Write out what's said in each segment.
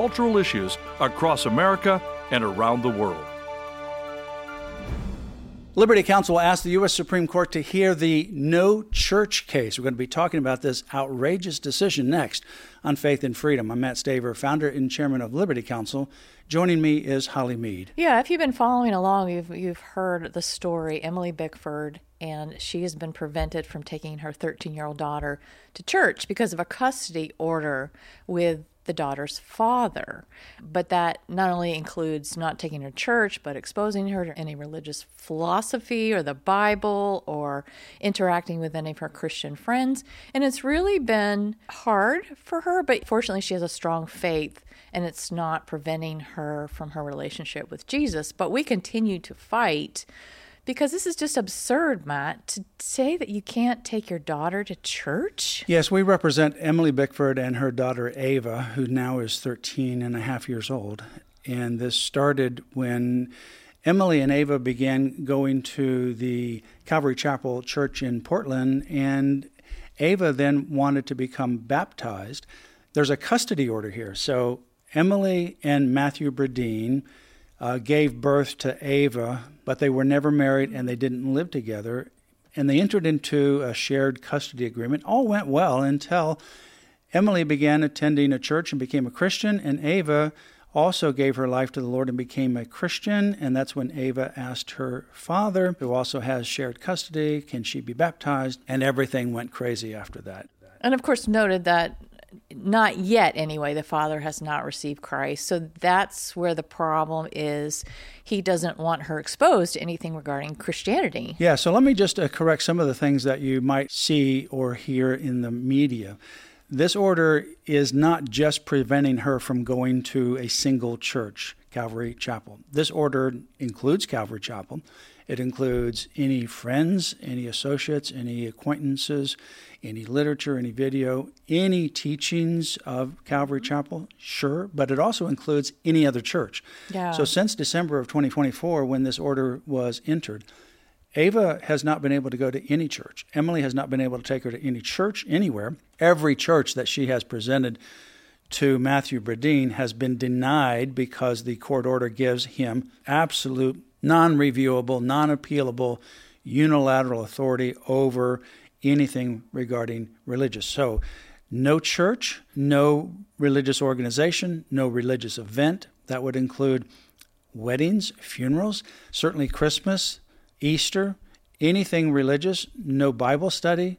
cultural issues across America and around the world. Liberty Counsel asked the U.S. Supreme Court to hear the No Church case. We're going to be talking about this outrageous decision next on Faith and Freedom. I'm Matt Staver, founder and chairman of Liberty Counsel. Joining me is Holly Mead. Yeah, if you've been following along, you've heard the story, Emily Bickford, and she has been prevented from taking her 13-year-old daughter to church because of a custody order with the daughter's father. But that not only includes not taking her to church, but exposing her to any religious philosophy or the Bible or interacting with any of her Christian friends. And it's really been hard for her, but fortunately she has a strong faith and it's not preventing her from her relationship with Jesus. But we continue to fight because this is just absurd, Matt, to say that you can't take your daughter to church. Yes, we represent Emily Bickford and her daughter Ava, who now is 13 and a half years old. And this started when Emily and Ava began going to the Calvary Chapel Church in Portland, and Ava then wanted to become baptized. There's a custody order here. So Emily and Matthew Bradeen gave birth to Ava, but they were never married and they didn't live together. And they entered into a shared custody agreement. All went well until Emily began attending a church and became a Christian, and Ava also gave her life to the Lord and became a Christian. And that's when Ava asked her father, who also has shared custody, can she be baptized? And everything went crazy after that. And of course noted that not yet anyway, the father has not received Christ. So that's where the problem is. He doesn't want her exposed to anything regarding Christianity. Yeah, so let me just correct some of the things that you might see or hear in the media. This order is not just preventing her from going to a single church, Calvary Chapel. This order includes Calvary Chapel. It includes any friends, any associates, any acquaintances, any literature, any video, any teachings of Calvary Chapel, sure, but it also includes any other church. Yeah. So since December of 2024, when this order was entered, Ava has not been able to go to any church. Emily has not been able to take her to any church anywhere. Every church that she has presented to Matthew Bradeen has been denied because the court order gives him absolute, non-reviewable, non-appealable, unilateral authority over anything regarding religious. So no church, no religious organization, no religious event. That would include weddings, funerals, certainly Christmas, Easter, anything religious, no Bible study,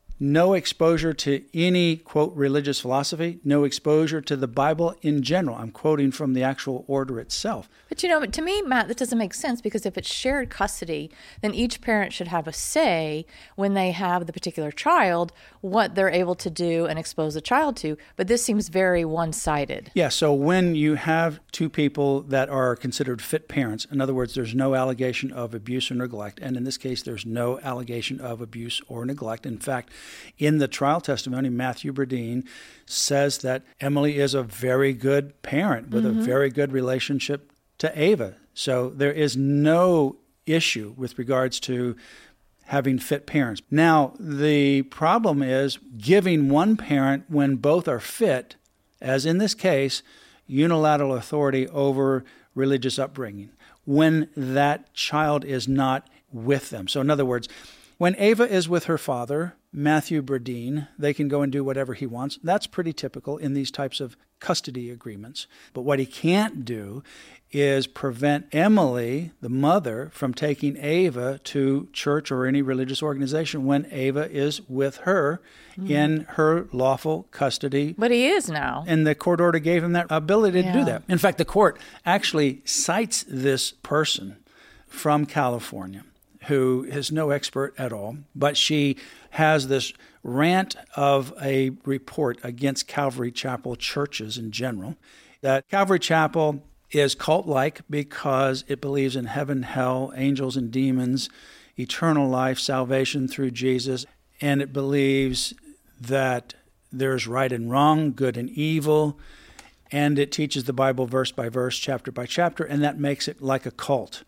no exposure to any, quote, religious philosophy, no exposure to the Bible in general. I'm quoting from the actual order itself. But to me, Matt, that doesn't make sense because if it's shared custody, then each parent should have a say when they have the particular child, what they're able to do and expose the child to. But this seems very one-sided. Yeah, so when you have two people that are considered fit parents, in other words, there's no allegation of abuse or neglect, and in this case, there's no allegation of abuse or neglect. In fact, in the trial testimony, Matthew Bradeen says that Emily is a very good parent with a very good relationship to Ava. So there is no issue with regards to having fit parents. Now, the problem is giving one parent, when both are fit, as in this case, unilateral authority over religious upbringing, when that child is not with them. So in other words, when Ava is with her father, Matthew Bradeen, they can go and do whatever he wants. That's pretty typical in these types of custody agreements. But what he can't do is prevent Emily, the mother, from taking Ava to church or any religious organization when Ava is with her in her lawful custody. But he is now. And the court order gave him that ability to do that. In fact, the court actually cites this person from California, who is no expert at all, but she has this rant of a report against Calvary Chapel churches in general, that Calvary Chapel is cult-like because it believes in heaven, hell, angels and demons, eternal life, salvation through Jesus, and it believes that there's right and wrong, good and evil, and it teaches the Bible verse by verse, chapter by chapter, and that makes it like a cult.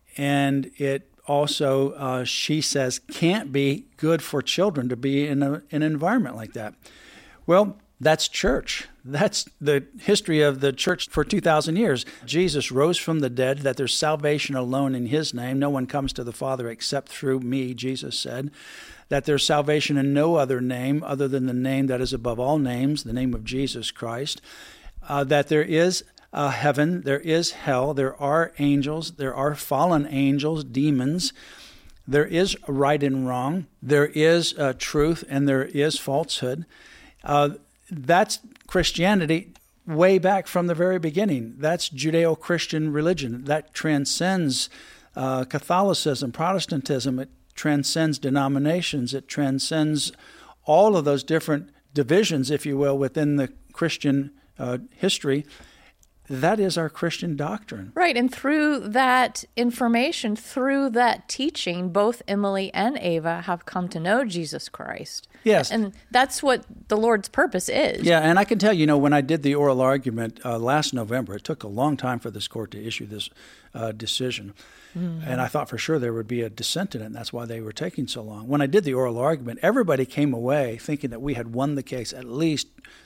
And it also, she says, can't be good for children to be in an environment like that. Well, That's church. That's the history of the church for 2,000 years. Jesus rose from the dead, that there's salvation alone in his name. No one comes to the Father except through me, Jesus said. That there's salvation in no other name other than the name that is above all names, the name of Jesus Christ. That there is heaven, there is hell, there are angels, there are fallen angels, demons. There is right and wrong. There is truth and there is falsehood. That's Christianity way back from the very beginning. That's Judeo-Christian religion. That transcends Catholicism, Protestantism. It transcends denominations. It transcends all of those different divisions, if you will, within the Christian history. That is our Christian doctrine. Right, and through that information, through that teaching, both Emily and Ava have come to know Jesus Christ. Yes. And that's what the Lord's purpose is. Yeah, and I can tell you, when I did the oral argument last November, it took a long time for this court to issue this decision. Mm-hmm. And I thought for sure there would be a dissent in it, and that's why they were taking so long. When I did the oral argument, everybody came away thinking that we had won the case at least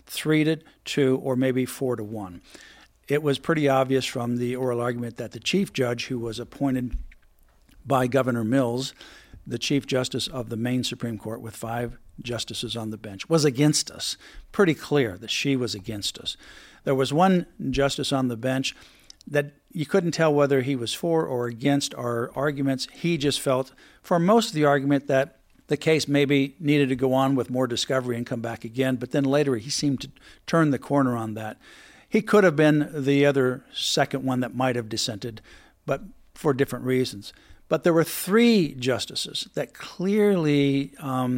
3-2 or maybe 4-1. It was pretty obvious from the oral argument that the chief judge, who was appointed by Governor Mills, the Chief Justice of the Maine Supreme Court with 5 justices on the bench, was against us. Pretty clear that she was against us. There was one justice on the bench that you couldn't tell whether he was for or against our arguments. He just felt, for most of the argument, that the case maybe needed to go on with more discovery and come back again, but then later he seemed to turn the corner on that. He could have been the other second one that might have dissented, but for different reasons. But there were 3 justices that clearly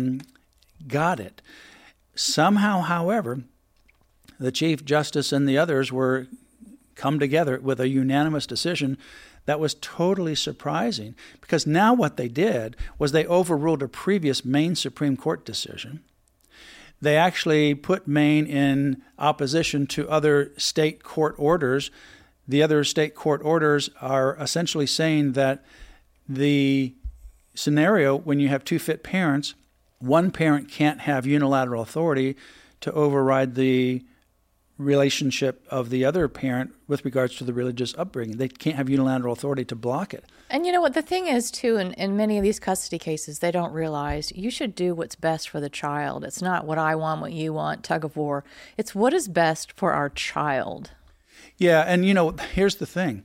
got it. Somehow, however, the Chief Justice and the others were come together with a unanimous decision that was totally surprising, because now what they did was they overruled a previous Maine Supreme Court decision. They actually put Maine in opposition to other state court orders. The other state court orders are essentially saying that the scenario when you have 2 fit parents, one parent can't have unilateral authority to override the relationship of the other parent with regards to the religious upbringing. They can't have unilateral authority to block it. And you know what the thing is, too, in many of these custody cases, they don't realize you should do what's best for the child. It's not what I want, what you want, tug of war. It's what is best for our child. Yeah, and here's the thing.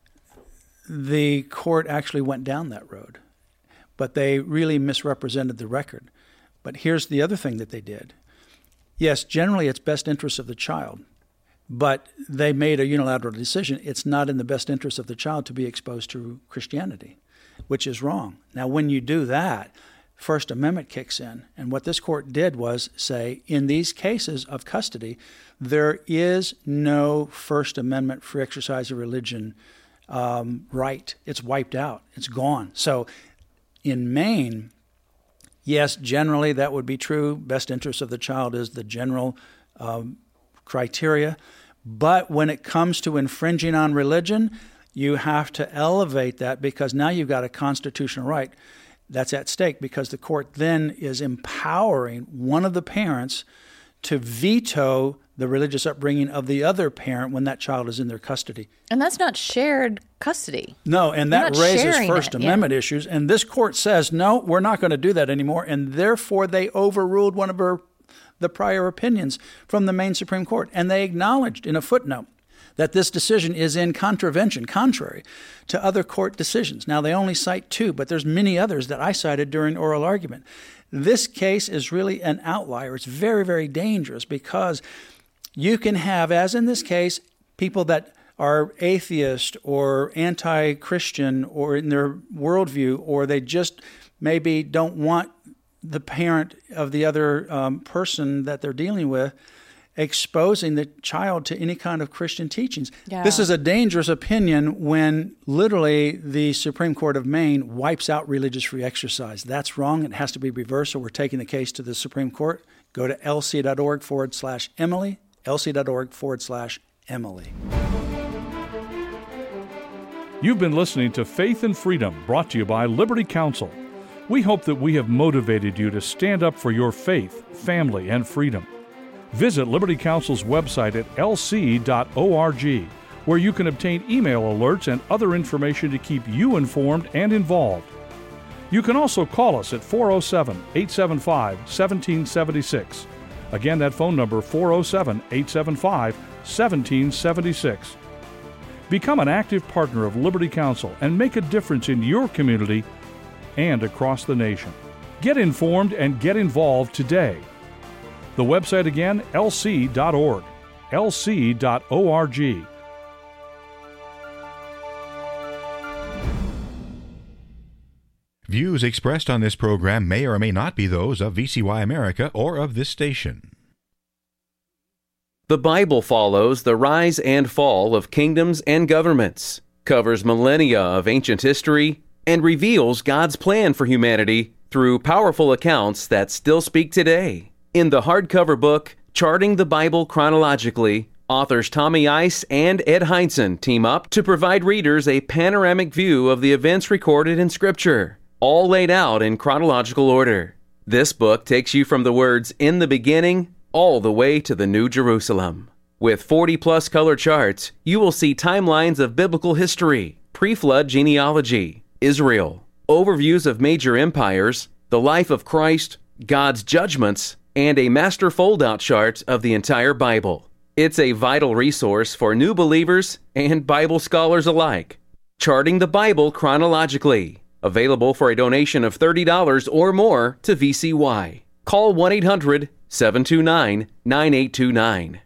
The court actually went down that road, but they really misrepresented the record. But here's the other thing that they did. Yes, generally it's best interest of the child, but they made a unilateral decision. It's not in the best interest of the child to be exposed to Christianity, which is wrong. Now, when you do that, First Amendment kicks in. And what this court did was say, in these cases of custody, there is no First Amendment free exercise of religion right. It's wiped out. It's gone. So in Maine, yes, generally that would be true. Best interest of the child is the general criteria. But when it comes to infringing on religion, you have to elevate that, because now you've got a constitutional right that's at stake, because the court then is empowering one of the parents to veto the religious upbringing of the other parent when that child is in their custody. And that's not shared custody. No, and that raises First Amendment issues. And this court says, no, we're not going to do that anymore. And therefore, they overruled one of the prior opinions from the Maine Supreme Court. And they acknowledged in a footnote that this decision is in contravention, contrary to other court decisions. Now, they only cite 2, but there's many others that I cited during oral argument. This case is really an outlier. It's very, very dangerous, because you can have, as in this case, people that are atheist or anti-Christian or in their worldview, or they just maybe don't want the parent of the other person that they're dealing with exposing the child to any kind of Christian teachings. Yeah. This is a dangerous opinion when literally the Supreme Court of Maine wipes out religious free exercise. That's wrong. It has to be reversed. So we're taking the case to the Supreme Court. Go to lc.org/Emily, lc.org/Emily. You've been listening to Faith and Freedom, brought to you by Liberty Counsel. We hope that we have motivated you to stand up for your faith, family, and freedom. Visit Liberty Counsel's website at lc.org, where you can obtain email alerts and other information to keep you informed and involved. You can also call us at 407-875-1776. Again, that phone number, 407-875-1776. Become an active partner of Liberty Counsel and make a difference in your community and across the nation. Get informed and get involved today. The website again, lc.org, lc.org. Views expressed on this program may or may not be those of VCY America or of this station. The Bible follows the rise and fall of kingdoms and governments, covers millennia of ancient history, and reveals God's plan for humanity through powerful accounts that still speak today. In the hardcover book, Charting the Bible Chronologically, authors Tommy Ice and Ed Heinzen team up to provide readers a panoramic view of the events recorded in Scripture, all laid out in chronological order. This book takes you from the words "in the beginning" all the way to the New Jerusalem. With 40-plus color charts, you will see timelines of biblical history, pre-flood genealogy, Israel, overviews of major empires, the life of Christ, God's judgments, and a master fold-out chart of the entire Bible. It's a vital resource for new believers and Bible scholars alike. Charting the Bible Chronologically. Available for a donation of $30 or more to VCY. Call 1-800-729-9829.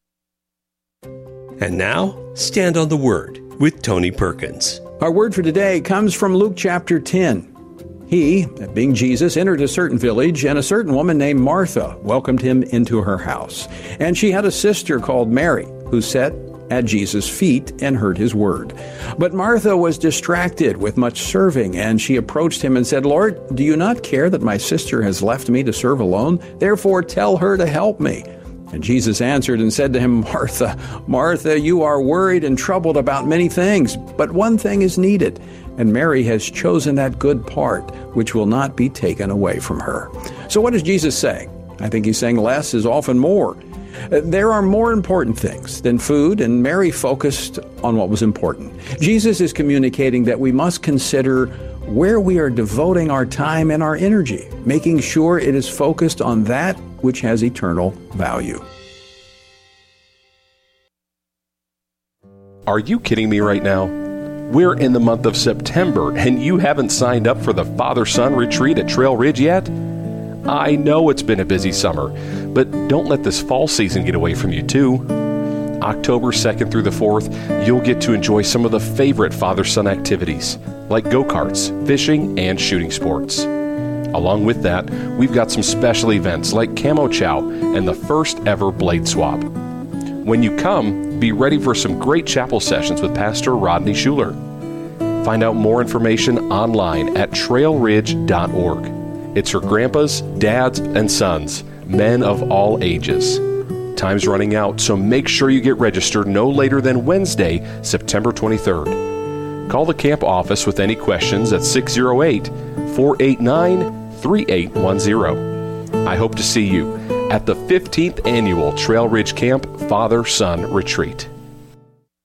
And now, Stand on the Word with Tony Perkins. Our word for today comes from Luke chapter 10. He, that being Jesus, entered a certain village, and a certain woman named Martha welcomed him into her house. And she had a sister called Mary, who sat at Jesus' feet and heard his word. But Martha was distracted with much serving, and she approached him and said, "Lord, do you not care that my sister has left me to serve alone? Therefore tell her to help me." And Jesus answered and said to him, "Martha, Martha, you are worried and troubled about many things, but one thing is needed, and Mary has chosen that good part, which will not be taken away from her." So what is Jesus saying? I think he's saying less is often more. There are more important things than food, and Mary focused on what was important. Jesus is communicating that we must consider where we are devoting our time and our energy, making sure it is focused on that which has eternal value. Are you kidding me right now? We're in the month of September, and you haven't signed up for the Father-Son Retreat at Trail Ridge yet? I know it's been a busy summer, but don't let this fall season get away from you, too. October 2nd through the 4th, you'll get to enjoy some of the favorite father-son activities, like go-karts, fishing, and shooting sports. Along with that, we've got some special events like Camo Chow and the first ever Blade Swap. When you come, be ready for some great chapel sessions with Pastor Rodney Schuler. Find out more information online at trailridge.org. It's for grandpas, dads, and sons, men of all ages. Time's running out, so make sure you get registered no later than Wednesday, September 23rd. Call the camp office with any questions at 608-489-3810. I hope to see you at the 15th Annual Trail Ridge Camp Father-Son Retreat.